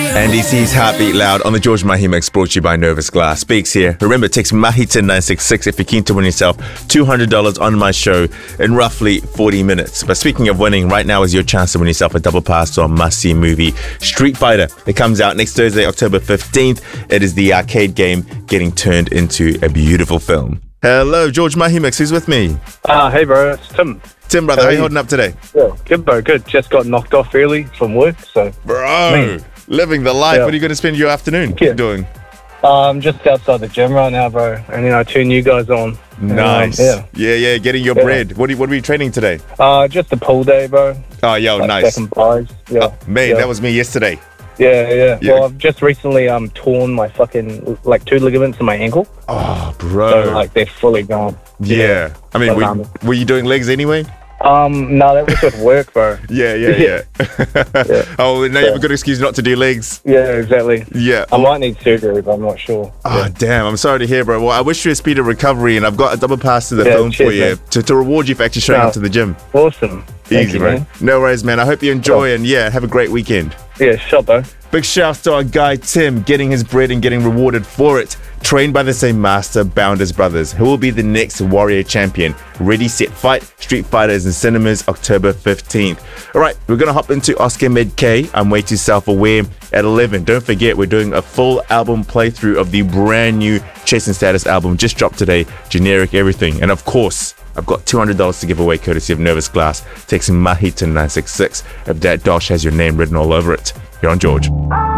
NDC's Heartbeat Loud on the George Mahi Mix, brought to you by Nervous Glass. Speaks here. Remember, text Mahi to 966 if you're keen to win yourself $200 on my show in roughly 40 minutes. But speaking of winning, right now is your chance to win yourself a double pass to a must-see movie, Street Fighter. It comes out next Thursday, October 15th. It is the arcade game getting turned into a beautiful film. Hello, George Mahi Mix. Who's with me? Hey, bro. It's Tim. Tim, brother. How are you holding up today? Yeah, good, bro. Good. Just got knocked off early from work, so... Bro, living the life. Yeah. What are you going to spend your afternoon doing? I'm just outside the gym right now, bro. And then I turn you guys on. Nice. Yeah, getting your bread. What are we training today? Just a pool day, bro. Oh, yo, Like nice. second buys. Yeah. Man, that was me yesterday. Yeah. Well, I've just recently torn my fucking, 2 ligaments in my ankle. Oh, bro. So, they're fully gone. Yeah. I mean, were you doing legs anyway? No, that was with work, bro. Yeah. Oh, now you have a good excuse not to do legs. Yeah, exactly. Yeah. I might need surgery, but I'm not sure. Oh, damn. I'm sorry to hear, bro. Well, I wish you a speedy recovery, and I've got a double pass to the film for you to reward you for actually showing up to the gym. Awesome. Thank Easy, you, bro. man. No worries, man. I hope you enjoy, and have a great weekend. Yeah, shot, bro. Big shouts to our guy Tim, getting his bread and getting rewarded for it. Trained by the same master, Bounders Brothers, who will be the next Warrior champion. Ready, set, fight. Street Fighter is in cinemas October 15th. All right, we're going to hop into Oscar Med K. I'm Way Too Self-Aware at 11. Don't forget, we're doing a full album playthrough of the brand new Chasing Status album, just dropped today, Generic Everything. And of course, I've got $200 to give away courtesy of Nervous Glass. Text Mahi to 966 if that dosh has your name written all over it. You're on George.